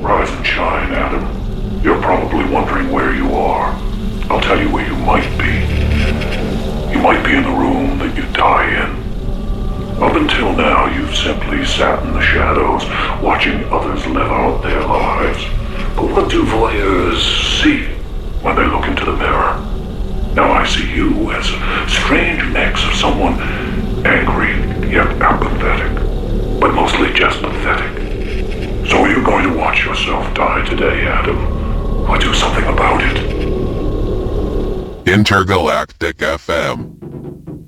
Rise and shine, Adam. You're probably wondering where you are. I'll tell you where you might be. You might be in the room that you die in. Up until now, you've simply sat in the shadows, watching others live out their lives. But what do voyeurs see when they look into the mirror? Now I see you as a strange mix of someone angry yet apathetic, but mostly just pathetic. So you're going to watch yourself die today, Adam, or do something about it. Intergalactic FM.